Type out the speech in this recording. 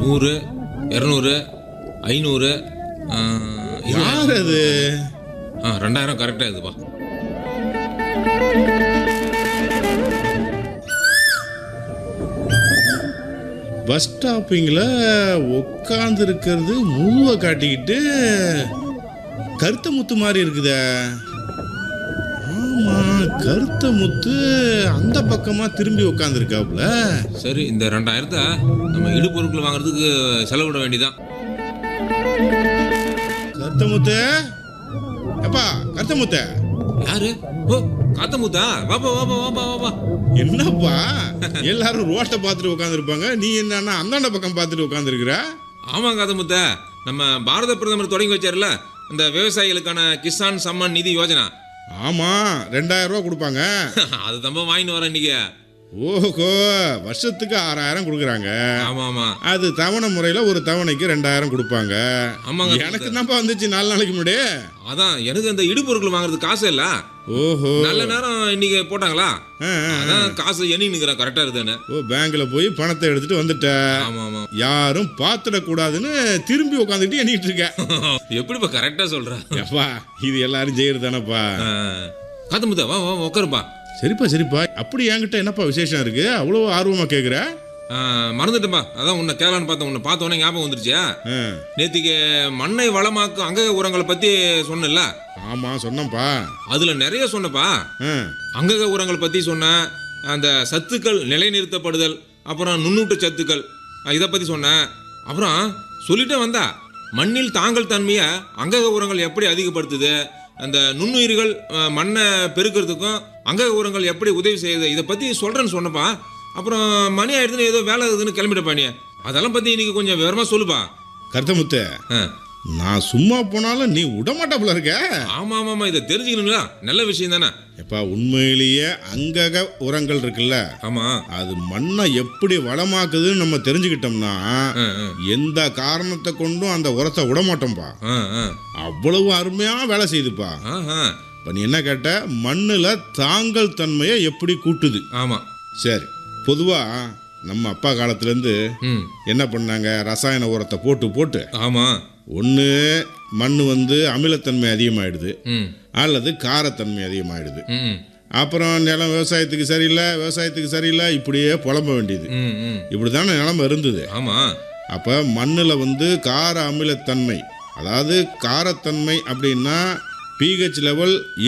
100, 200, 500. யார் அது? 2000 கரெக்டாக இதுப்பா. பஸ் ஸ்டாப்பிங்கில் உட்காந்து இருக்கிறது முதுவை காட்டிக்கிட்டு கருத்த முத்து மாதிரி இருக்குதே. ஆமாம், கருத்த முத்து அந்த பக்கமாக திரும்பி உட்காந்துருக்காப்புல. சரி, இந்த 2000 நம்ம இடுபொருட்கள் வாங்குறதுக்கு செலவிட வேண்டியதான். கருத்த முத்து, எப்பா கருத்த முத்த. யாரு? ஓ, காத்தமுத்தா, வாப்பா வாப்பா வாப்பா வாப்பா. என்னப்பா எல்லாரும் ரோட்டை பார்த்துட்டு உட்காந்துருப்பாங்க, நீ என்னன்னா அந்தாண்ட பக்கம் பார்த்துட்டு உட்காந்துருக்குற? ஆமாம் காத்தமுத்த, நம்ம பாரத பிரதமர் தொடங்கி வச்சார்ல இந்த விவசாயிகளுக்கான கிசான் சம்மான் நிதி யோஜனா. ஆமாம், 2000 ரூபா கொடுப்பாங்க. அது தம்ப வாங்கிட்டு வரேன் இன்னைக்கு. ஓஹோ, வருஷத்துக்கு 6000 கொடுக்குறாங்க. ஆமா ஆமா, அது தவணை முறையில் ஒரு தவணைக்கு 2000 கொடுப்பாங்க. ஆமாங்க. எனக்கு தான்ப்பா வந்துச்சு 4 நாளைக்கு முன்னாடி. அதான் எனக்கு அந்த இடுபொருட்கள் வாங்குறதுக்கு காசு இல்ல. ஓஹோ, நல்ல நேரம் இன்னைக்கு போட்டாங்களா, அதான் காசு எண்ணி நிக்கிறேன் கரெக்டா இருக்குதானே. ஓ, பேங்க்ல போய் பணத்தை எடுத்துட்டு வந்துட்ட. ஆமா ஆமா, யாரும் பார்த்துடக்கூடாதுன்னு திரும்பி உட்காந்துட்டு எண்ணிட்டு இருக்க. எப்படிப்பா கரெக்டா சொல்ற? எப்பா இது எல்லாரும் செய்யறது தானப்பா. காத்தமுத்தா, வா வா உட்காருப்பா. சரிப்பா சரிப்பா, அப்படி என்கிட்ட என்னப்பா விசேஷம் இருக்கு அவ்வளோ ஆர்வமா கேட்குற? மறந்துட்டேன்பா, அதான் உன்னை கேளான்னு பார்த்தேன். உன்னை பார்த்தோன்னே ஞாபகம் வந்துருச்சியா? நேத்திக்கு மண்ணை வளமாக்கும் அங்கக உரங்களை பத்தி சொன்னல. ஆமா சொன்னப்பா. அதுல நிறைய சொன்னப்பா. அங்கக உரங்கள் பத்தி சொன்ன, அந்த சத்துக்கள் நிலைநிறுத்தப்படுதல், அப்புறம் நுண்ணூட்ட சத்துக்கள், இதை பத்தி சொன்னேன். அப்புறம் சொல்லிட்டே வந்தா மண்ணில் தாங்கல் தன்மையை அங்கக உரங்கள் எப்படி அதிகப்படுத்துது, அந்த நுண்ணுயிர்கள் மண்ணை பெருக்கிறதுக்கும் அங்கக உரங்கள் எப்படி உதவி செய்யுது, இதை பத்தி சொல்றேன்னு சொன்னப்பா. அப்புறம் மணி ஆயிடுதுன்னு ஏதோ வேலை இருக்குதுன்னு கிளம்பிட்டப்பா நீ. அதெல்லாம் பத்தி இன்னைக்கு கொஞ்சம் விவரமா சொல்லுப்பா. கருத்தமுத்து, நான் சும்மா போனாலும் நீ விடமாட்டாப்புல இருக்க. ஆமா ஆமா ஆமா, இதை தெரிஞ்சுக்கணுங்களா, நல்ல விஷயம் தானே. எப்பா உண்மையிலேயே அங்கக உரங்கள் இருக்குல்ல, ஆமா, அது மண்ணை எப்படி வளமாக்குதுன்னு நம்ம தெரிஞ்சுக்கிட்டோம்னா எந்த காரணத்தை கொண்டும் அந்த உரத்தை விடமாட்டோம்பா. அவ்வளவு அருமையா வேலை செய்யுதுப்பா. இப்ப நீ என்ன கேட்ட, மண்ணுல தாங்கல் தன்மையை எப்படி கூட்டுது. ஆமா, சரி, பொதுவா நம்ம அப்பா காலத்துலேருந்து என்ன பண்ணாங்க, ரசாயன உரத்தை போட்டு போட்டு ஆமா ஒன்று மண் அமிலத்தன்மை அதிகமாகிடுது, அல்லது காரத்தன்மை அதிகமாகிடுது. அப்புறம் நிலம் விவசாயத்துக்கு சரியில்லை இப்படியே புலம்ப வேண்டியது. இப்படி தானே நிலமை இருந்தது. ஆமாம், அப்போ மண்ணில் கார அமிலத்தன்மை, அதாவது காரத்தன்மை அப்படின்னா pH லெவல்